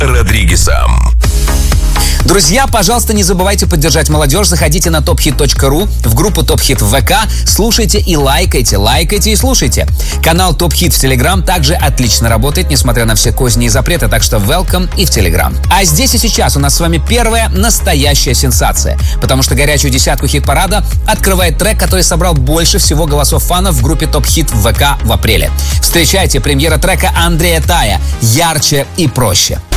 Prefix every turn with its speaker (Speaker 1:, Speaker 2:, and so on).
Speaker 1: Родригесом.
Speaker 2: Друзья, пожалуйста, не забывайте поддержать молодежь. Заходите на tophit.ru, в группу Top Hit в ВК, слушайте и лайкайте, лайкайте и слушайте. Канал Top Hit в Telegram также отлично работает, несмотря на все козни и запреты, так что welcome и в Telegram. А здесь и сейчас у нас с вами первая настоящая сенсация, потому что горячую десятку хит-парада открывает трек, который собрал больше всего голосов фанов в группе Top Hit в ВК в апреле. Встречайте, премьера трека Андрея Тая «Ярче и проще».